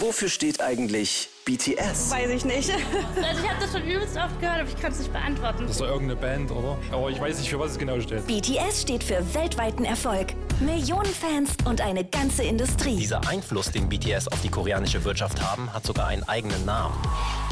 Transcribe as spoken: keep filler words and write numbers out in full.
Wofür steht eigentlich B T S? Weiß ich nicht. Also ich habe das schon übelst oft gehört, aber ich kann es nicht beantworten. Das ist doch irgendeine Band, oder? Aber ich weiß nicht, für was es genau steht. B T S steht für weltweiten Erfolg. Millionen Fans und eine ganze Industrie. Dieser Einfluss, den B T S auf die koreanische Wirtschaft haben, hat sogar einen eigenen Namen.